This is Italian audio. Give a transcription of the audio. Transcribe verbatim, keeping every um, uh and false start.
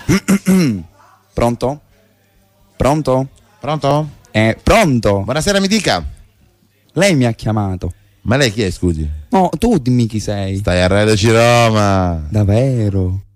Pronto? Pronto? Pronto? Eh, pronto? Buonasera, mi dica. Lei mi ha chiamato. Ma lei chi è, scusi? No, tu dimmi chi sei. Stai a Radio Roma. Davvero?